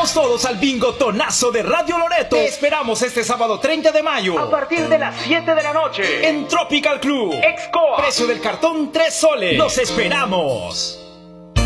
Vamos todos al bingo tonazo de Radio Loreto. Te esperamos este sábado 30 de mayo a partir de las 7 de la noche en Tropical Club. Excoa. Precio del cartón 3 soles. ¡Los esperamos!